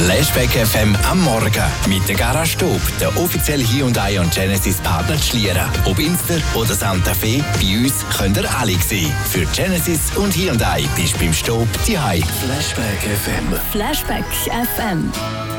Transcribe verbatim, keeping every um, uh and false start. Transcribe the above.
Flashback F M am Morgen mit der Garage Stub, der offizielle Hyundai und Genesis Partner zu Schlieren. Ob Inster oder Santa Fe, bei uns könnt ihr alle sehen. Für Genesis und Hyundai bist du beim Stub die Flashback F M. Flashback F M.